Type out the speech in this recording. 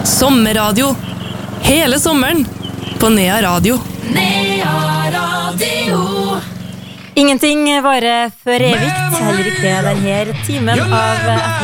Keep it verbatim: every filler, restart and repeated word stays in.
Sommerradio. Hele sommeren på Nea Radio. Nea Radio. Ingenting varer for evigt, heller ikke denne timen av